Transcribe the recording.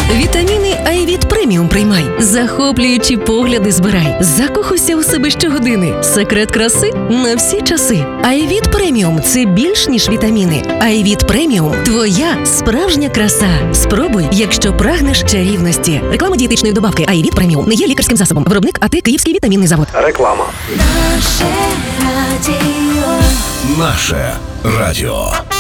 Вітаміни Айвіт Преміум приймай. Захоплюючі погляди збирай. Закохуйся у себе щогодини. Секрет краси на всі часи. Айвіт Преміум – це більш ніж вітаміни. Айвіт Преміум – твоя справжня краса. Спробуй, якщо прагнеш чарівності. Реклама дієтичної добавки Айвіт Преміум не є лікарським засобом. Виробник АТ Київський вітамінний завод. Реклама. Наше радіо. Наше радіо.